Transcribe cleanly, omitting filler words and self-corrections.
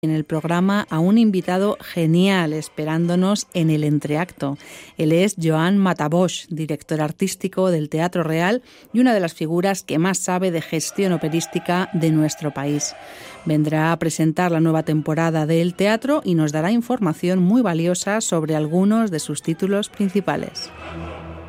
En el programa a un invitado genial esperándonos en el entreacto. Él es Joan Matabosch, director artístico del Teatro Real y una de las figuras que más sabe de gestión operística de nuestro país. Vendrá a presentar la nueva temporada del teatro y nos dará información muy valiosa sobre algunos de sus títulos principales.